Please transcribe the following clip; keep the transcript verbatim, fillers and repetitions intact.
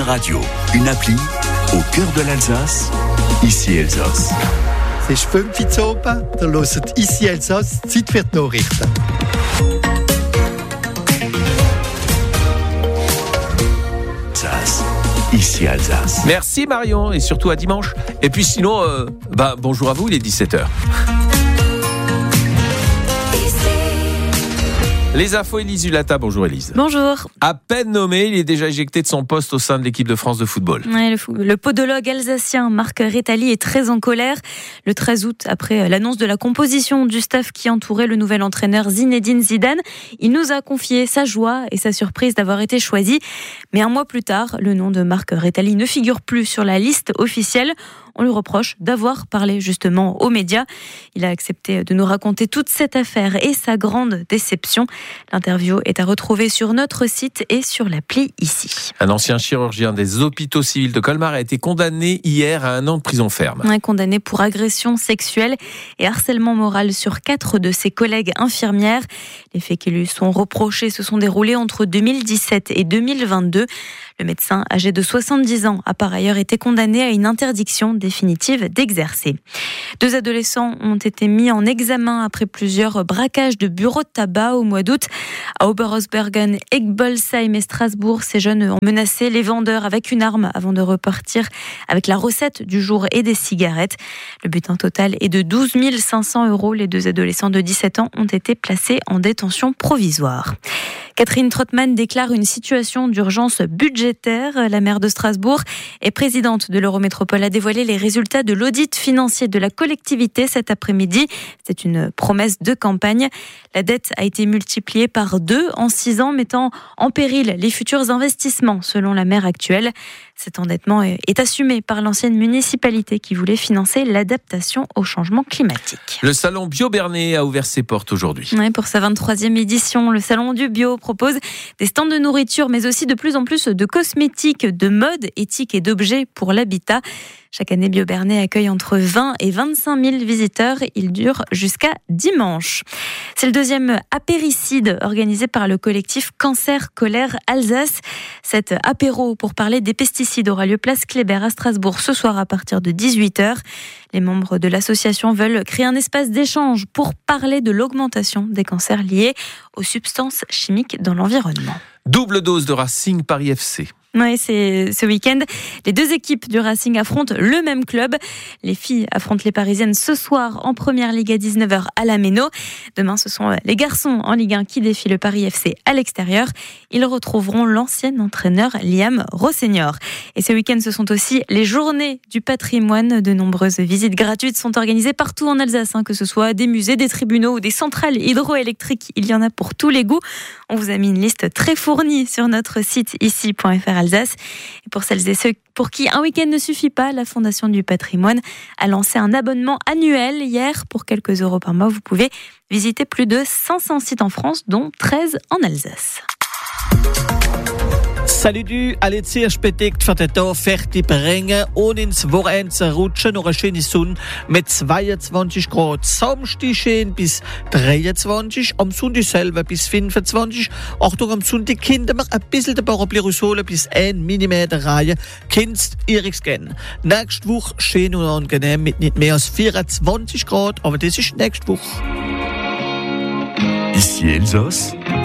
Radio, une appli au cœur de l'Alsace, ici Elsass. Es ist fünf Uhr oben, da hört ici Elsass, Zeit für die Nachrichten. Alsace, ici Alsace. Merci Marion, et surtout à dimanche. Et puis sinon, euh, bah, bonjour à vous, il est dix-sept heures. Les infos, Élise Hulata. Bonjour Élise. Bonjour. À peine nommé, il est déjà éjecté de son poste au sein de l'équipe de France de football. Ouais, le, le podologue alsacien Marc Rétali est très en colère. Le treize août, après l'annonce de la composition du staff qui entourait le nouvel entraîneur Zinedine Zidane, il nous a confié sa joie et sa surprise d'avoir été choisi. Mais un mois plus tard, le nom de Marc Rétali ne figure plus sur la liste officielle. On lui reproche d'avoir parlé justement aux médias. Il a accepté de nous raconter toute cette affaire et sa grande déception. L'interview est à retrouver sur notre site et sur l'appli ici. Un ancien chirurgien des hôpitaux civils de Colmar a été condamné hier à un an de prison ferme. Ouais, condamné pour agression sexuelle et harcèlement moral sur quatre de ses collègues infirmières. Les faits qui lui sont reprochés se sont déroulés entre deux mille dix-sept et deux mille vingt-deux. Le médecin, âgé de soixante-dix ans, a par ailleurs été condamné à une interdiction définitive d'exercer. Deux adolescents ont été mis en examen après plusieurs braquages de bureaux de tabac au mois d'août. À Oberhausbergen, Egbolsheim et Strasbourg, ces jeunes ont menacé les vendeurs avec une arme avant de repartir avec la recette du jour et des cigarettes. Le butin total est de douze mille cinq cents euros. Les deux adolescents de dix-sept ans ont été placés en détention provisoire. Catherine Trottmann déclare une situation d'urgence budgétaire. La maire de Strasbourg et présidente de l'Eurométropole a dévoilé les résultats de l'audit financier de la collectivité cet après-midi. C'est une promesse de campagne. La dette a été multipliée par deux en six ans, mettant en péril les futurs investissements, selon la maire actuelle. Cet endettement est assumé par l'ancienne municipalité qui voulait financer l'adaptation au changement climatique. Le salon Bio Bernay a ouvert ses portes aujourd'hui. Ouais, pour sa vingt-troisième édition, le salon du bio propose des stands de nourriture, mais aussi de plus en plus de cosmétiques, de mode éthique et d'objets pour l'habitat. Chaque année, Bio Bernay accueille entre vingt et vingt-cinq mille visiteurs. Il dure jusqu'à dimanche. C'est le deuxième apéricide organisé par le collectif Cancer Colère Alsace. Cet apéro pour parler des pesticides aura lieu place Kléber à Strasbourg ce soir à partir de dix-huit heures. Les membres de l'association veulent créer un espace d'échange pour parler de l'augmentation des cancers liés aux substances chimiques dans l'environnement. Double dose de Racing Paris F C. Oui, c'est ce week-end. Les deux équipes du Racing affrontent le même club. Les filles affrontent les Parisiennes ce soir en première Ligue à dix-neuf heures à la Méno. Demain, ce sont les garçons en Ligue un qui défient le Paris F C à l'extérieur. Ils retrouveront l'ancien entraîneur Liam Rossignol. Et ce week-end, ce sont aussi les journées du patrimoine. De nombreuses visites gratuites sont organisées partout en Alsace, hein, que ce soit des musées, des tribunaux ou des centrales hydroélectriques. Il y en a pour tous les goûts. On vous a mis une liste très fournie sur notre site ici point f r Alsace. Et pour celles et ceux pour qui un week-end ne suffit pas, la Fondation du patrimoine a lancé un abonnement annuel hier. Pour quelques euros par mois, vous pouvez visiter plus de cinq cents sites en France, dont treize en Alsace. Salut du, alle zuerst bedeckt für den Tag fertig bringen und ins Wochenende zu rutschen. Noch eine schöne Sonne mit zweiundzwanzig Grad. Samstag schön bis dreiundzwanzig, am Sonntag selber bis fünfundzwanzig. Achtung, am Sonntag Kinder wir ein bisschen den Paraplyrosolen bis ein Millimeter Reihe. Kennst ihr's gern. Nächste Woche schön und angenehm mit nicht mehr als vierundzwanzig Grad, aber das ist nächste Woche. Ici Elsass,